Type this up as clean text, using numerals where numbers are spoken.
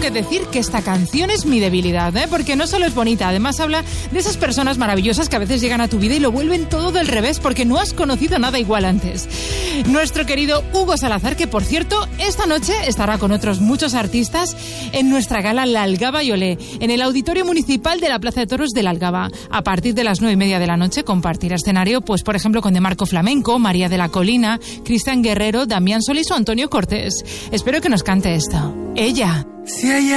que decir que esta canción es mi debilidad, porque no solo es bonita, además habla de esas personas maravillosas que a veces llegan a tu vida y lo vuelven todo del revés porque no has conocido nada igual antes. Nuestro querido Hugo Salazar, que por cierto, esta noche estará con otros muchos artistas en nuestra gala La Algaba y Olé, en el Auditorio Municipal de la Plaza de Toros de La Algaba. A partir de las 9:30 de la noche compartirá escenario, pues por ejemplo, con De Marco Flamenco, María de la Colina, Cristian Guerrero, Damián Solís o Antonio Cortés. Espero que nos cante esto. Ella. Si ella